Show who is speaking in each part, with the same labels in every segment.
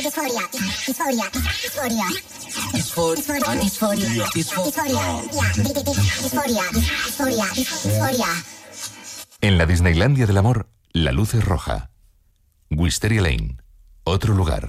Speaker 1: En la Disneylandia del amor, la luz es roja. Wisteria Lane, otro lugar.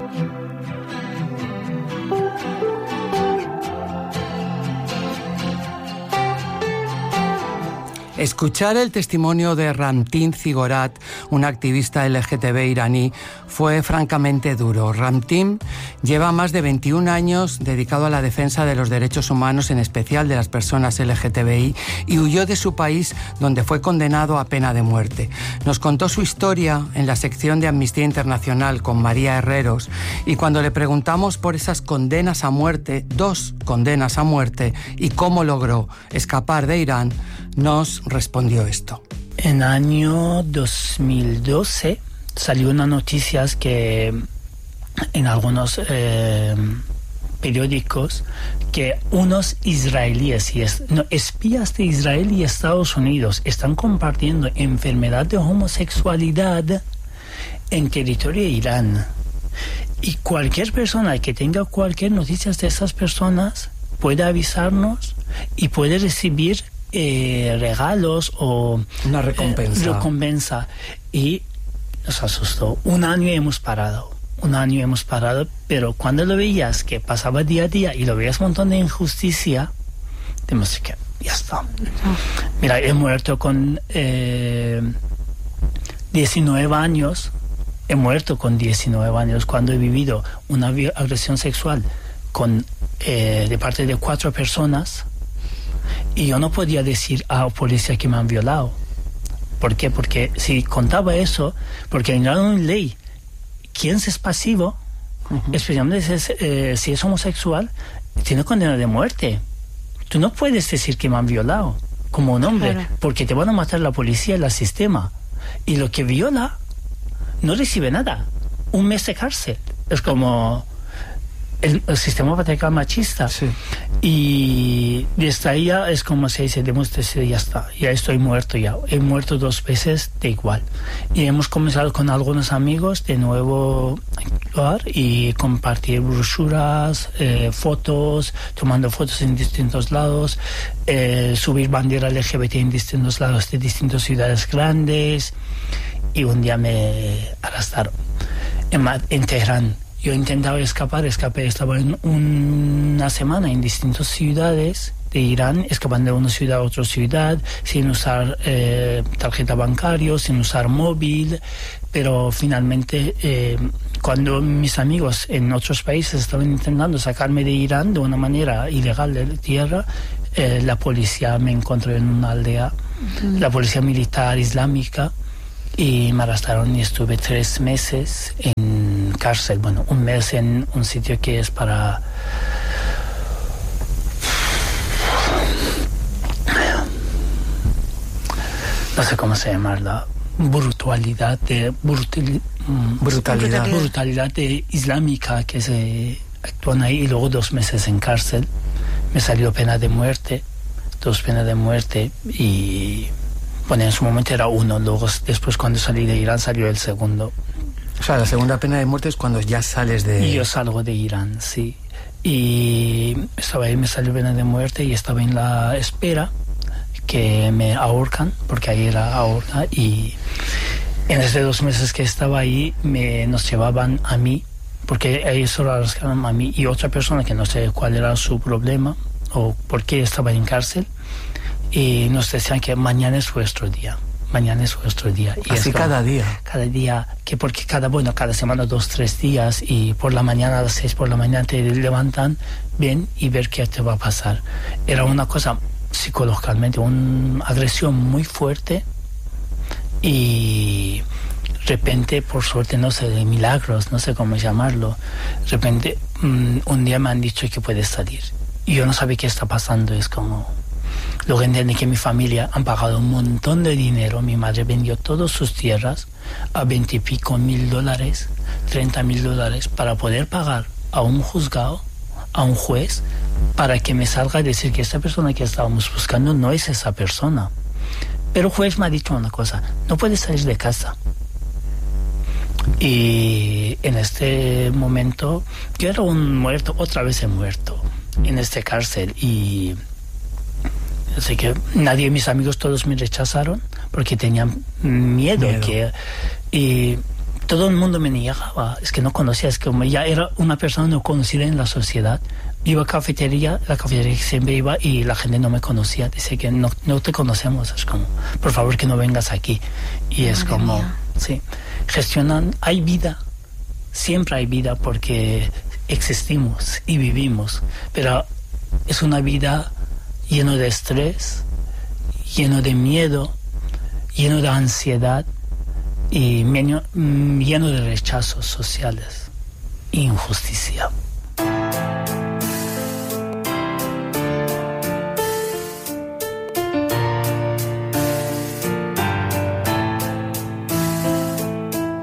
Speaker 2: Escuchar el testimonio de Ramtin Zigorat, un activista LGTB iraní, fue francamente duro. Ramtin lleva más de 21 años dedicado a la defensa de los derechos humanos, en especial de las personas LGTBI, y huyó de su país, donde fue condenado a pena de muerte. Nos contó su historia en la sección de Amnistía Internacional con María Herreros, y cuando le preguntamos por esas condenas a muerte, 2 condenas a muerte, y cómo logró escapar de Irán, nos respondió esto.
Speaker 3: En año 2012 salió una noticia que en algunos periódicos que unos israelíes espías de Israel y Estados Unidos están compartiendo enfermedad de homosexualidad en territorio de Irán. Y cualquier persona que tenga cualquier noticia de esas personas puede avisarnos y puede recibir regalos o
Speaker 2: una recompensa.
Speaker 3: Y nos asustó. Un año hemos parado, pero cuando lo veías que pasaba día a día y lo veías un montón de injusticia, tenemos que ya está. Mira, he muerto con 19 años. He muerto con 19 años cuando he vivido una agresión sexual de parte de 4 personas. Y yo no podía decir a la policía que me han violado. ¿Por qué? Porque si contaba eso, porque en la ley, quien es pasivo, especialmente si es homosexual, tiene condena de muerte. Tú no puedes decir que me han violado como un hombre, claro, porque te van a matar la policía y el sistema. Y lo que viola no recibe nada. 1 mes de cárcel. Es como el sistema patriarcal machista. Sí. Y desde ahí ya es como se dice, ya está, ya estoy muerto ya. He muerto 2 veces de igual. Y hemos comenzado con algunos amigos de nuevo actuar y compartir brochuras, fotos, tomando fotos en distintos lados, subir bandera LGBT en distintos lados de distintas ciudades grandes. Y un día me arrestaron en Teherán. Yo intentaba escapé, estaba en una semana en distintas ciudades de Irán, escapando de una ciudad a otra ciudad, sin usar tarjeta bancaria, sin usar móvil, pero finalmente cuando mis amigos en otros países estaban intentando sacarme de Irán de una manera ilegal de tierra, la policía me encontró en una aldea, la policía militar islámica, y me arrestaron y estuve 3 meses en cárcel, 1 mes en un sitio que es para no sé cómo se llama, la brutalidad islámica que se actúan ahí, y luego 2 meses en cárcel. Me salió pena de muerte, 2 penas de muerte, y bueno, en su momento era 1, luego después cuando salí de Irán salió el segundo.
Speaker 2: O sea, la segunda pena de muerte es cuando ya sales de...
Speaker 3: Y yo salgo de Irán, sí. Y estaba ahí, me salió pena de muerte y estaba en la espera que me ahorcan, porque ahí era ahorca, y en esos 2 meses que estaba ahí nos llevaban a mí, porque ellos solo arrestaron a mí y otra persona que no sé cuál era su problema o por qué estaba en cárcel. Y nos decían que mañana es vuestro día. Y
Speaker 2: así cada día.
Speaker 3: Cada día, que porque cada semana 2-3 días, y por la mañana a las 6 por la mañana te levantan, ven y ver qué te va a pasar. Era una cosa psicológicamente, una agresión muy fuerte, y de repente, por suerte, no sé, de milagros, no sé cómo llamarlo, de repente un día me han dicho que puedes salir. Y yo no sabía qué está pasando, es como... Luego entendí que mi familia han pagado un montón de dinero. Mi madre vendió todas sus tierras a $20 y pico mil, $30,000, para poder pagar a un juzgado, a un juez, para que me salga a decir que esta persona que estábamos buscando no es esa persona. Pero el juez me ha dicho una cosa: no puedes salir de casa. Y en este momento yo era un muerto, otra vez he muerto en esta cárcel. Y así que nadie de mis amigos, todos me rechazaron porque tenían miedo. Y todo el mundo me negaba, es que no conocía, es que como ya era una persona no conocida en la sociedad. Iba a la cafetería que siempre iba y la gente no me conocía. Dice que no te conocemos, es como, por favor que no vengas aquí. Y es como, sí, gestionan, hay vida, siempre hay vida porque existimos y vivimos, pero es una vida lleno de estrés, lleno de miedo, lleno de ansiedad y lleno de rechazos sociales, injusticia.